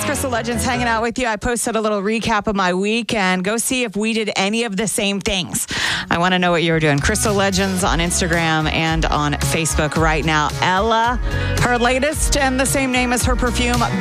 Crystal Legends hanging out with you. I posted a little recap of my week, and go see if we did any of the same things. I want to know what you were doing. Crystal Legends on Instagram and on Facebook right now. Ella, her latest and the same name as her perfume,